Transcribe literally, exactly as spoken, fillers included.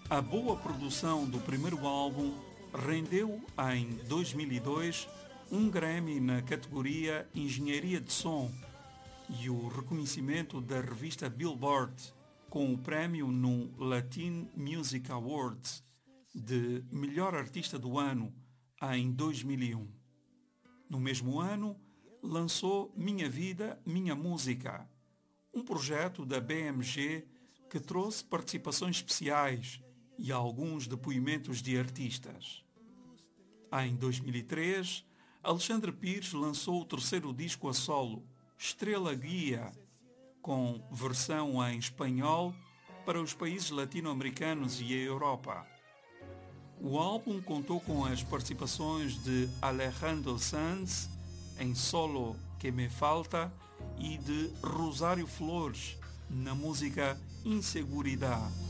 A boa produção do primeiro álbum rendeu, em dois mil e dois, um Grammy na categoria Engenharia de Som e o reconhecimento da revista Billboard com o prémio no Latin Music Awards de Melhor Artista do Ano em dois mil e um. No mesmo ano, lançou Minha Vida, Minha Música, um projeto da B M G que trouxe participações especiais e alguns depoimentos de artistas. Em dois mil e três, Alexandre Pires lançou o terceiro disco a solo, Estrela Guia, com versão em espanhol para os países latino-americanos e a Europa. O álbum contou com as participações de Alejandro Sanz, em Solo Que Me Falta, e de Rosário Flores, na música Inseguridade.